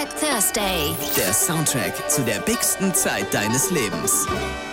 Throwback Thursday. Der Soundtrack zu der bigsten Zeit deines Lebens.